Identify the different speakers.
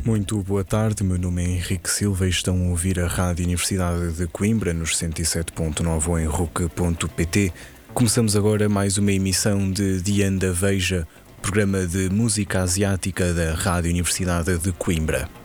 Speaker 1: Muito boa tarde, meu nome é Henrique Silva e estão a ouvir a Rádio Universidade de Coimbra nos 107.9 ou em RUC.pt. Começamos agora mais uma emissão de Dianda Veja, programa de música asiática da Rádio Universidade de Coimbra.